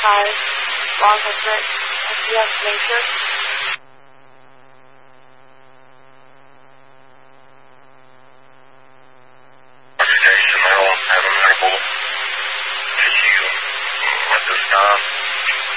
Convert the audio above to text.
100 FPS later. Jason, I don't have a medical issue at this time.